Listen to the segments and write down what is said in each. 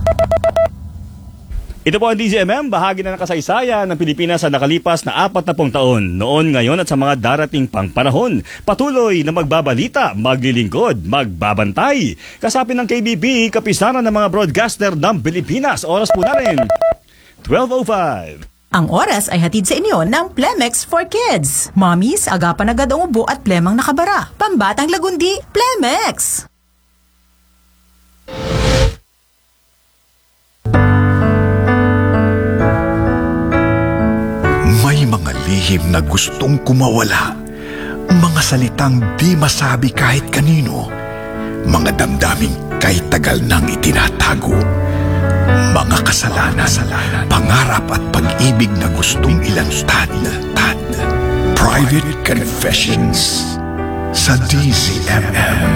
Ito po ang DZMM, bahagi na ng kasaysayan ng Pilipinas sa nakalipas na 40 taon, noon, ngayon at sa mga darating pang panahon. Patuloy na magbabalita, maglilingkod, magbabantay. Kasapin ng KBP, kapisanan ng mga broadcaster ng Pilipinas. Oras po na rin, 12:05. Ang oras ay hatid sa inyo ng Plemex for Kids. Mommies, agapan agad ang ubo at plemang nakabara. Pambatang lagundi, Plemex! May mga lihim na gustong kumawala. Mga salitang di masabi kahit kanino. Mga damdaming kahit tagal nang itinatago. Mga kasalanan, pangarap at pag-ibig na gustong ilantad. Private Confessions sa DZMM.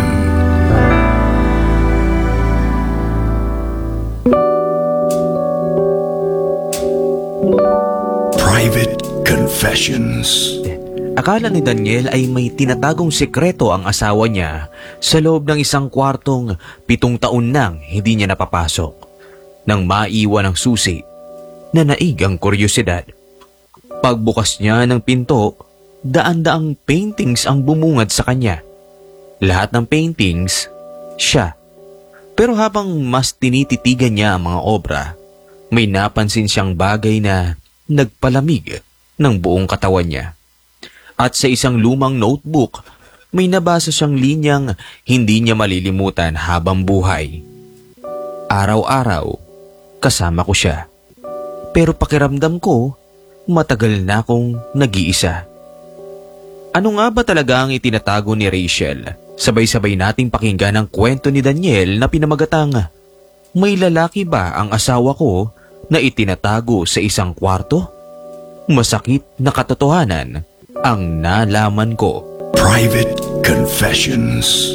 Private Confessions. Akala ni Daniel ay may tinatagong sekreto ang asawa niya sa loob ng isang kwartong 7 taon nang hindi niya napapasok. Nang maiwan ang susi, nanaig ang kuryosidad. Pagbukas niya ng pinto, daan-daang paintings ang bumungad sa kanya. Lahat ng paintings, siya. Pero habang mas tinititigan niya ang mga obra, may napansin siyang bagay na nagpalamig ng buong katawan niya. At sa isang lumang notebook, may nabasa siyang linyang hindi niya malilimutan habang buhay. Araw-araw, kasama ko siya. Pero pakiramdam ko, matagal na akong nag-iisa. Ano nga ba talaga ang itinatago ni Rachel? Sabay-sabay nating pakinggan ang kwento ni Daniel na pinamagatang, may lalaki ba ang asawa ko na itinatago sa isang kwarto? Masakit na katotohanan ang nalaman ko. Private Confessions.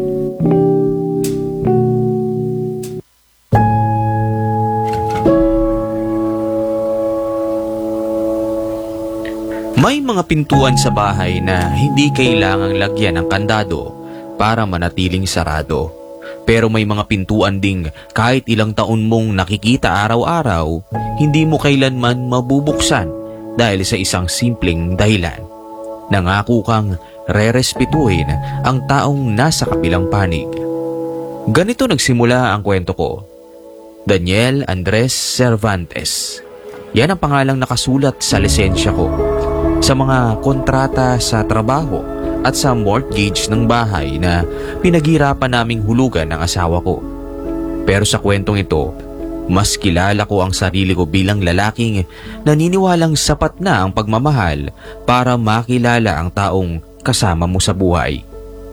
May mga pintuan sa bahay na hindi kailangang lagyan ng kandado para manatiling sarado. Pero may mga pintuan ding kahit ilang taon mong nakikita araw-araw, hindi mo kailanman mabubuksan dahil sa isang simpleng dahilan. Nangako kang rerespetuhin ang taong nasa kabilang panig. Ganito nagsimula ang kwento ko. Daniel Andres Cervantes. Yan ang pangalang nakasulat sa lisensya ko. Sa mga kontrata sa trabaho at sa mortgage ng bahay na pinaghirapan naming hulugan ng asawa ko. Pero sa kwentong ito, mas kilala ko ang sarili ko bilang lalaking naniniwalang sapat na ang pagmamahal para makilala ang taong kasama mo sa buhay.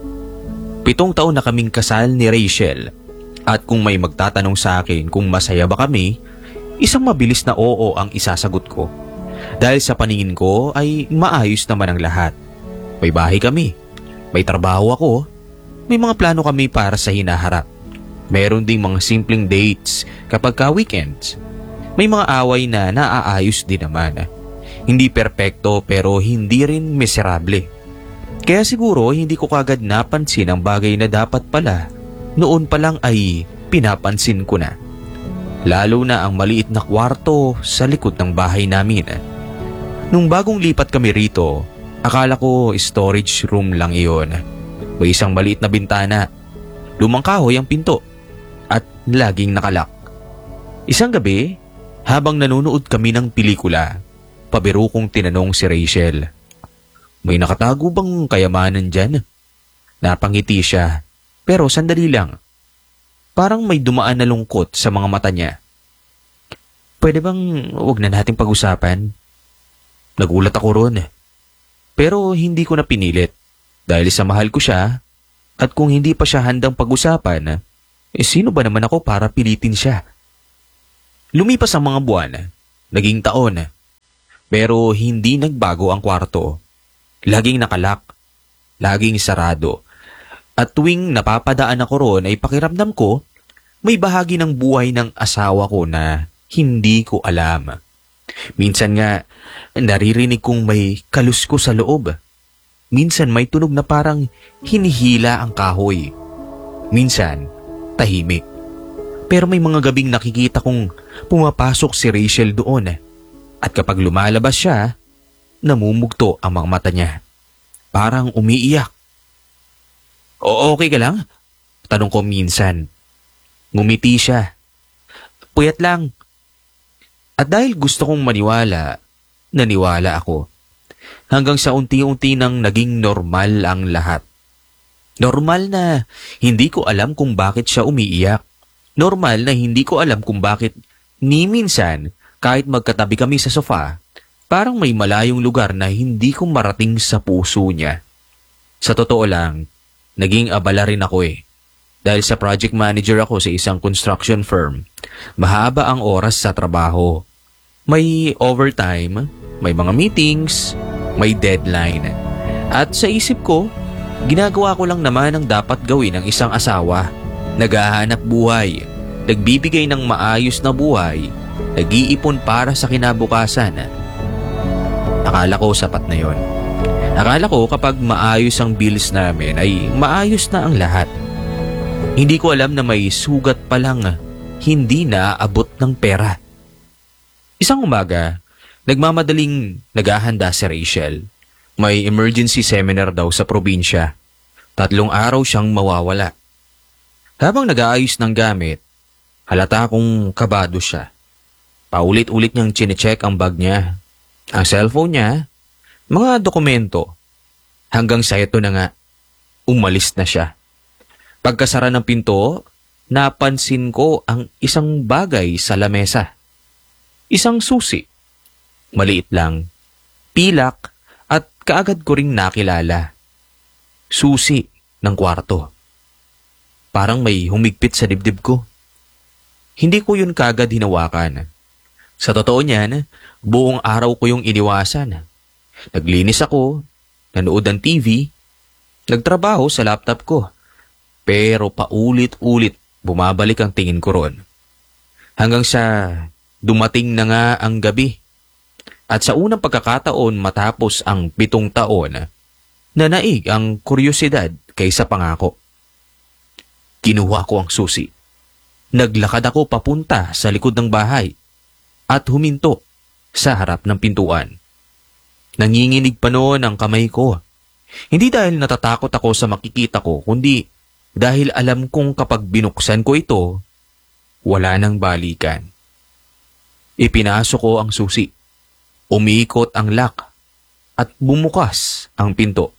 7 taon na kaming kasal ni Rachel at kung may magtatanong sa akin kung masaya ba kami, isang mabilis na oo ang isasagot ko. Dahil sa paningin ko ay maayos naman ang lahat. May bahay kami, may trabaho ako, may mga plano kami para sa hinaharap. Meron ding mga simpleng dates kapag ka-weekends. May mga away na naaayos din naman. Hindi perpekto pero hindi rin miserable. Kaya siguro hindi ko kagad napansin ang bagay na dapat pala noon pa lang ay pinapansin ko na. Lalo na ang maliit na kwarto sa likod ng bahay namin. Nung bagong lipat kami rito, akala ko storage room lang iyon. May isang maliit na bintana, lumang kahoy ang pinto, at laging nakalak. Isang gabi, habang nanonood kami ng pelikula, pabiro kong tinanong si Rachel, may nakatago bang kayamanan dyan? Napangiti siya, pero sandali lang. Parang may dumaan na lungkot sa mga mata niya. Pwede bang wag na nating pag-usapan? Nagulat ako ron. Pero hindi ko na pinilit dahil sa mahal ko siya at kung hindi pa siya handang pag-usapan, sino ba naman ako para pilitin siya? Lumipas ang mga buwan, naging taon, pero hindi nagbago ang kwarto. Laging nakalak, laging sarado. At tuwing napapadaan ako ron ay pakiramdam ko may bahagi ng buhay ng asawa ko na hindi ko alam. Minsan nga, naririnig kong may kalusko sa loob. Minsan may tunog na parang hinihila ang kahoy. Minsan, tahimik. Pero may mga gabing nakikita kong pumapasok si Rachel doon. At kapag lumalabas siya, namumugto ang mga mata niya. Parang umiiyak. O okay ka lang? Tanong ko minsan. Ngumiti siya. Puyat lang. At dahil gusto kong maniwala, naniwala ako. Hanggang sa unti-unti nang naging normal ang lahat. Normal na hindi ko alam kung bakit siya umiiyak. Normal na hindi ko alam kung bakit ni minsan kahit magkatabi kami sa sofa, parang may malayong lugar na hindi ko marating sa puso niya. Sa totoo lang, naging abala rin ako Dahil sa project manager ako sa isang construction firm, mahaba ang oras sa trabaho. May overtime, may mga meetings, may deadline. At sa isip ko, ginagawa ko lang naman ang dapat gawin ng isang asawa. Naghahanap buhay, nagbibigay ng maayos na buhay, nag-iipon para sa kinabukasan. Akala ko sapat na yon. Akala ko kapag maayos ang bills namin ay maayos na ang lahat. Hindi ko alam na may sugat pa lang hindi naaabot ng pera. Isang umaga, nagmamadaling naghahanda si Rachel. May emergency seminar daw sa probinsya. 3 araw siyang mawawala. Habang nag-aayos ng gamit, halata kong kabado siya. Paulit-ulit niyang chinecheck ang bag niya, ang cellphone niya, mga dokumento. Hanggang sa ito na nga, umalis na siya. Pagkasara ng pinto, napansin ko ang isang bagay sa lamesa. Isang susi. Maliit lang, pilak at kaagad ko ring nakilala. Susi ng kwarto. Parang may humigpit sa dibdib ko. Hindi ko yun kaagad hinawakan. Sa totoo niyan, buong araw ko yung iniwasan. Naglinis ako, nanood ng TV, nagtrabaho sa laptop ko. Pero paulit-ulit bumabalik ang tingin ko ron. Hanggang sa dumating na nga ang gabi. At sa unang pagkakataon matapos ang 7 taon, nanaig ang kuryosidad kaysa pangako. Kinuha ko ang susi. Naglakad ako papunta sa likod ng bahay at huminto sa harap ng pintuan. Nanginginig pa noon ang kamay ko. Hindi dahil natatakot ako sa makikita ko, kundi dahil alam kong kapag binuksan ko ito, wala nang balikan. Ipinasok ko ang susi. Umiikot ang lock at bumukas ang pinto.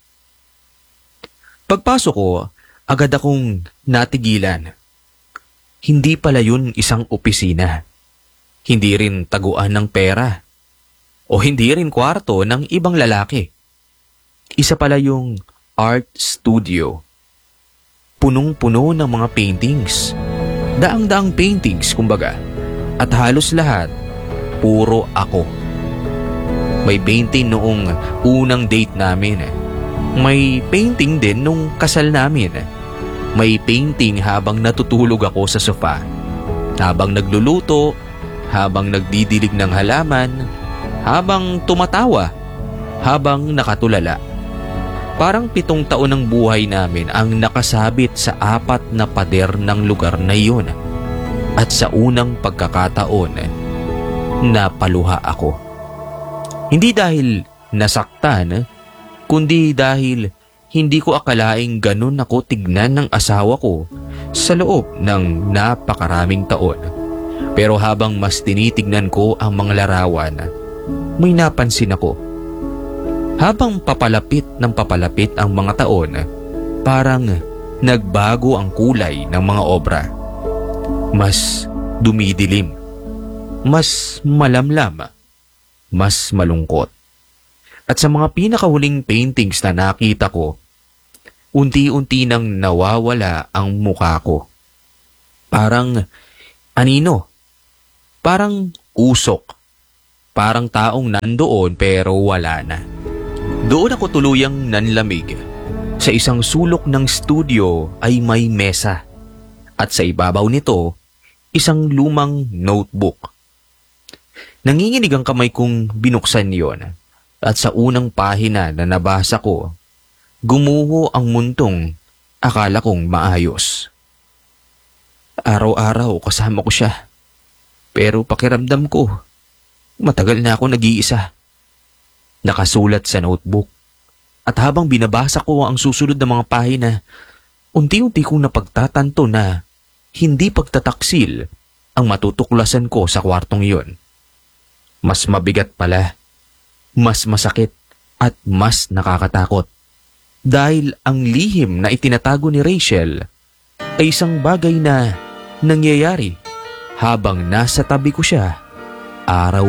Pagpasok ko, agad akong natigilan. Hindi pala yun isang opisina. Hindi rin taguan ng pera. O hindi rin kwarto ng ibang lalaki. Isa pala yung art studio. Punong-puno ng mga paintings. Daang-daang paintings, kumbaga. At halos lahat, puro ako. May painting noong unang date namin. May painting din nung kasal namin. May painting habang natutulog ako sa sofa. Habang nagluluto, habang nagdidilig ng halaman, habang tumatawa, habang nakatulala. Parang 7 taon ng buhay namin ang nakasabit sa 4 na pader ng lugar na iyon. At sa unang pagkakataon, napaluha ako. Hindi dahil nasaktan, kundi dahil hindi ko akalaing ganun ako tignan ng asawa ko sa loob ng napakaraming taon. Pero habang mas tinitignan ko ang mga larawan, may napansin ako. Habang papalapit ng papalapit ang mga taon, parang nagbago ang kulay ng mga obra. Mas dumidilim, mas malamlam, mas malungkot. At sa mga pinakahuling paintings na nakita ko, unti-unti nang nawawala ang mukha ko. Parang anino, parang usok, parang taong nandoon pero wala na. Doon ako tuluyang nanlamig. Sa isang sulok ng studio ay may mesa. At sa ibabaw nito, isang lumang notebook. Nanginginig ang kamay kong binuksan yon. At sa unang pahina na nabasa ko, gumuho ang muntong akala kong maayos. Araw-araw kasama ko siya. Pero pakiramdam ko, matagal na ako nag-iisa. Nakasulat sa notebook. At habang binabasa ko ang susunod na mga pahina, unti-unti kong napagtatanto na hindi pagtataksil ang matutuklasan ko sa kwartong iyon. Mas mabigat pala, mas masakit at mas nakakatakot. Dahil ang lihim na itinatago ni Rachel ay isang bagay na nangyayari habang nasa tabi ko siya araw